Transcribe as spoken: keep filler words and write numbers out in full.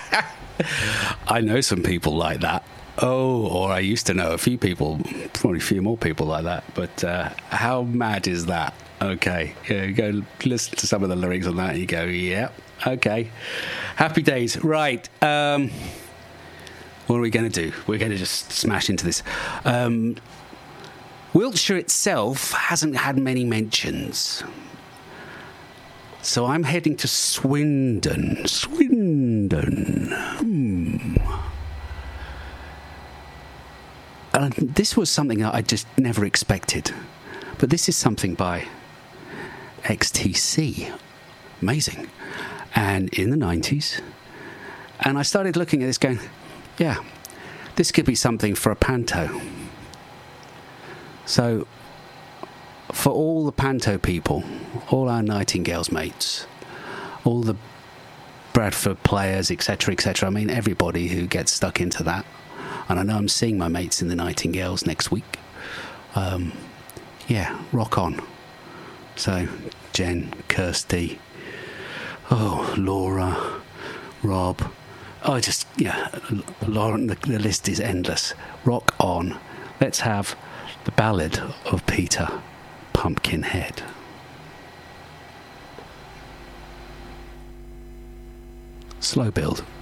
I know some people like that. Oh, or I used to know a few people, probably a few more people like that. But uh, how mad is that? Okay, yeah, you go listen to some of the lyrics on that and you go, yeah, okay. Happy days. Right. Um, what are we going to do? We're going to just smash into this. Um, Wiltshire itself hasn't had many mentions. So I'm heading to Swindon. Swindon. Hmm. And this was something that I just never expected. But this is something by X T C. Amazing. And in the nineties. And I started looking at this going, yeah, this could be something for a panto. So, for all the panto people, all our Nightingales mates, all the Bradford players, et cetera, et cetera, I mean, everybody who gets stuck into that. And I know I'm seeing my mates in the Nightingales next week. Um, yeah, rock on. So, Jen, Kirsty, oh, Laura, Rob. Oh, just, yeah, Lauren, the, the list is endless. Rock on. Let's have the Ballad of Peter Pumpkinhead. Slow build.